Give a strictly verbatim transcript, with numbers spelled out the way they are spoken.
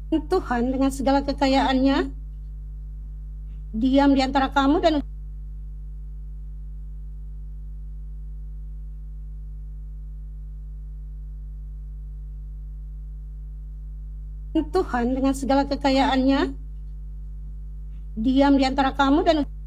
Tuhan dengan segala kekayaannya diam di antara kamu dan Tuhan dengan segala kekayaannya diam di antara kamu dan